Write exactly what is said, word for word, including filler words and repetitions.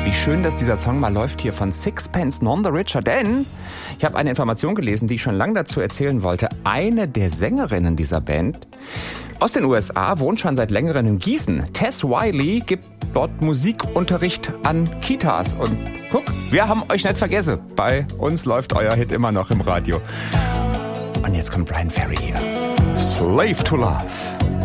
Wie schön, dass dieser Song mal läuft hier von Sixpence None the Richer, denn ich habe eine Information gelesen, die ich schon lange dazu erzählen wollte. Eine der Sängerinnen dieser Band aus den U S A wohnt schon seit längerem in Gießen. Tess Wiley gibt dort Musikunterricht an Kitas. Und guck, wir haben euch nicht vergessen. Bei uns läuft euer Hit immer noch im Radio. Und jetzt kommt Brian Ferry hier. Slave to Love.